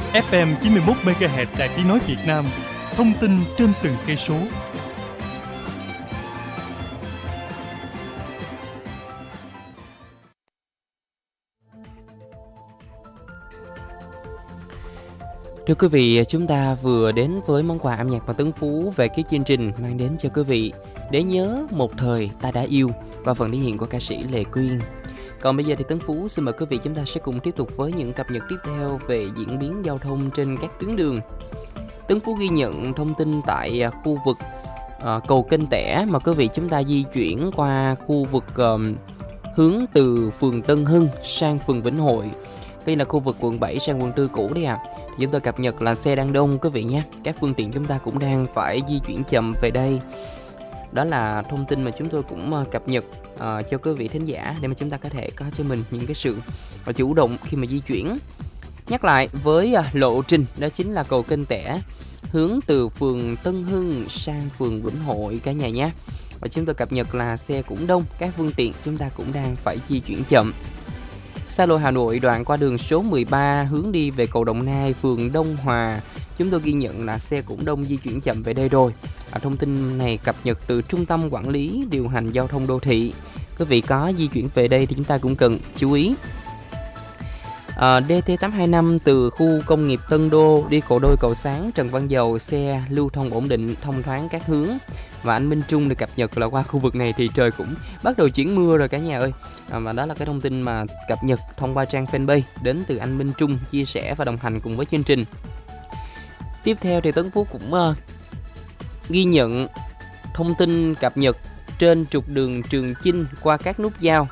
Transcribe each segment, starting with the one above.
FM 91 MHz Đài Tiếng nói Việt Nam. Thông tin trên từng cây số. Thưa quý vị, chúng ta vừa đến với món quà âm nhạc và Tấn Phú về cái chương trình mang đến cho quý vị Để nhớ một thời ta đã yêu qua phần thể hiện của ca sĩ Lệ Quyên. Còn bây giờ thì Tấn Phú xin mời quý vị chúng ta sẽ cùng tiếp tục với những cập nhật tiếp theo về diễn biến giao thông trên các tuyến đường. Tấn Phú ghi nhận thông tin tại khu vực cầu Kênh Tẻ mà quý vị chúng ta di chuyển qua khu vực hướng từ phường Tân Hưng sang phường Vĩnh Hội. Đây là khu vực quận 7 sang quận 4 cũ đấy ạ. Chúng tôi cập nhật là xe đang đông quý vị nhé. Các phương tiện chúng ta cũng đang phải di chuyển chậm về đây. Đó là thông tin mà chúng tôi cũng cập nhật cho quý vị thính giả để mà chúng ta có thể có cho mình những cái sự chủ động khi mà di chuyển. Nhắc lại với lộ trình đó chính là cầu Kênh Tẻ hướng từ phường Tân Hưng sang phường Vĩnh Hội cả nhà nhé. Và chúng tôi cập nhật là xe cũng đông, các phương tiện chúng ta cũng đang phải di chuyển chậm. Xa lộ Hà Nội đoạn qua đường số 13 hướng đi về cầu Đồng Nai, phường Đông Hòa, chúng tôi ghi nhận là xe cũng đông di chuyển chậm về đây rồi. Thông tin này cập nhật từ Trung tâm Quản lý Điều hành Giao thông Đô thị. Quý vị có di chuyển về đây thì chúng ta cũng cần chú ý. DT825 từ khu công nghiệp Tân Đô đi Cổ Đôi Cầu Sáng Trần Văn Dầu, xe lưu thông ổn định, thông thoáng các hướng. Và anh Minh Trung được cập nhật là qua khu vực này thì trời cũng bắt đầu chuyển mưa rồi cả nhà ơi. Và đó là cái thông tin mà cập nhật thông qua trang fanpage đến từ anh Minh Trung chia sẻ và đồng hành cùng với chương trình. Tiếp theo thì Tấn Phú cũng ghi nhận thông tin cập nhật trên trục đường Trường Chinh qua các nút giao.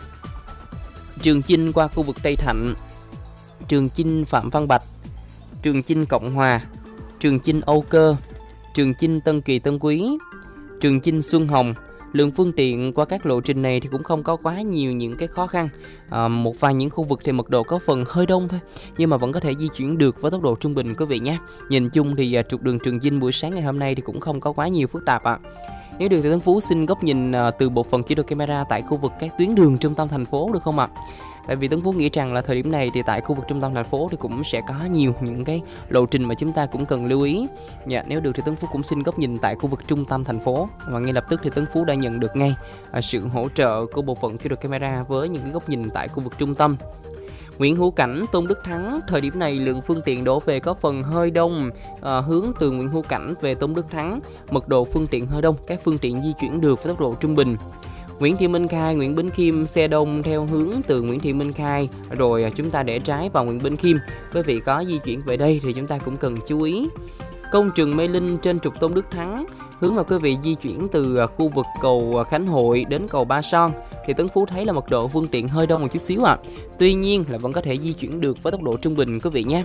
Trường Chinh qua khu vực Tây Thạnh, Trường Chinh Phạm Văn Bạch, Trường Chinh Cộng Hòa, Trường Chinh Âu Cơ, Trường Chinh Tân Kỳ Tân Quý, Trường Chinh Xuân Hồng. Lượng phương tiện qua các lộ trình này thì cũng không có quá nhiều những cái khó khăn. Một vài những khu vực thì mật độ có phần hơi đông thôi, nhưng mà vẫn có thể di chuyển được với tốc độ trung bình quý vị nhé. Nhìn chung thì trục đường Trường Chinh buổi sáng ngày hôm nay thì cũng không có quá nhiều phức tạp ạ. Nếu được thì Tấn Phú xin góc nhìn từ bộ phận chỉ đạo camera tại khu vực các tuyến đường trung tâm thành phố được không ạ? Tại vì Tấn Phú nghĩ rằng là thời điểm này thì tại khu vực trung tâm thành phố thì cũng sẽ có nhiều những cái lộ trình mà chúng ta cũng cần lưu ý. Nếu được thì Tấn Phú cũng xin góc nhìn tại khu vực trung tâm thành phố. Và ngay lập tức thì Tấn Phú đã nhận được ngay sự hỗ trợ của bộ phận chỉ đạo camera với những cái góc nhìn tại khu vực trung tâm. Nguyễn Hữu Cảnh, Tôn Đức Thắng, thời điểm này lượng phương tiện đổ về có phần hơi đông, hướng từ Nguyễn Hữu Cảnh về Tôn Đức Thắng, mật độ phương tiện hơi đông, các phương tiện di chuyển được với tốc độ trung bình. Nguyễn Thị Minh Khai, Nguyễn Bính Khiêm, xe đông theo hướng từ Nguyễn Thị Minh Khai rồi chúng ta để trái vào Nguyễn Bính Khiêm. Quý vị có di chuyển về đây thì chúng ta cũng cần chú ý. Công trường Mê Linh trên trục Tôn Đức Thắng, hướng mà quý vị di chuyển từ khu vực cầu Khánh Hội đến cầu Ba Son thì Tấn Phú thấy là mật độ phương tiện hơi đông một chút xíu ạ. Tuy nhiên là vẫn có thể di chuyển được với tốc độ trung bình quý vị nhé.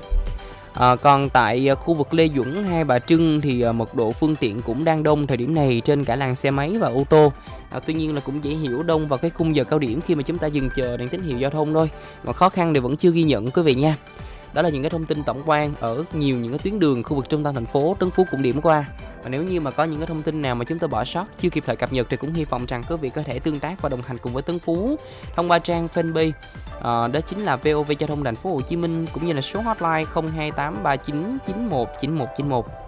Còn tại khu vực Lê Duẩn, Hai Bà Trưng thì mật độ phương tiện cũng đang đông thời điểm này trên cả làn xe máy và ô tô. Tuy nhiên là cũng dễ hiểu đông vào cái khung giờ cao điểm khi mà chúng ta dừng chờ đèn tín hiệu giao thông thôi. Mà khó khăn thì vẫn chưa ghi nhận quý vị nha. Đó là những cái thông tin tổng quan ở nhiều những cái tuyến đường khu vực trung tâm thành phố, Tấn Phú cũng điểm qua. Và nếu như mà có những cái thông tin nào mà chúng tôi bỏ sót chưa kịp thời cập nhật thì cũng hy vọng rằng quý vị có thể tương tác và đồng hành cùng với Tấn Phú thông qua trang fanpage đó chính là VOV Giao thông Thành phố Hồ Chí Minh, cũng như là số hotline 02839919191.